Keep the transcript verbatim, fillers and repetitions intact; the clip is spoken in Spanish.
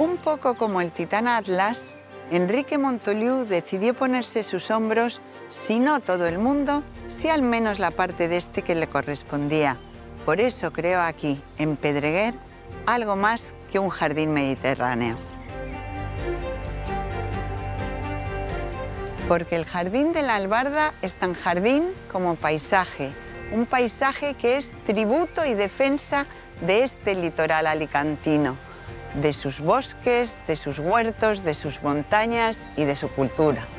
Un poco como el titán Atlas, Enrique Montoliu decidió ponerse sus hombros, si no todo el mundo, si al menos la parte de este que le correspondía. Por eso creó aquí, en Pedreguer, algo más que un jardín mediterráneo. Porque el Jardín de la Albarda es tan jardín como paisaje, un paisaje que es tributo y defensa de este litoral alicantino, de sus bosques, de sus huertos, de sus montañas y de su cultura.